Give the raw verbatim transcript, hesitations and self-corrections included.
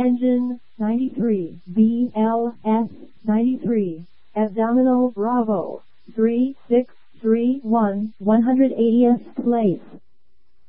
Engine ninety-three, B L S ninety-three, Abdominal Bravo, three six three one, one hundred eightieth place.